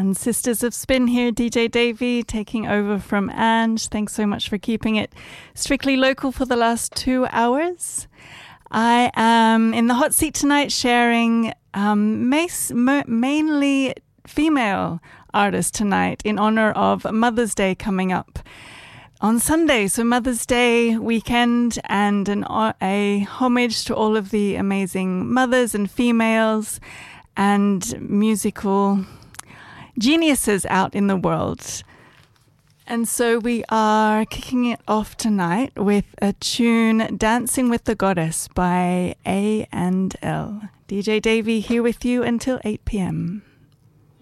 and Sisters of Spin here, DJ Davey taking over from Ange. Thanks so much for keeping it strictly local for the last 2 hours. I am in the hot seat tonight sharing mainly female artists tonight in honor of Mother's Day coming up on Sunday. So Mother's Day weekend and a homage to all of the amazing mothers and females and musical geniuses out in the world. And so we are kicking it off tonight with a tune, Dancing with the Goddess by A&L. DJ Davey here with you until 8 p.m.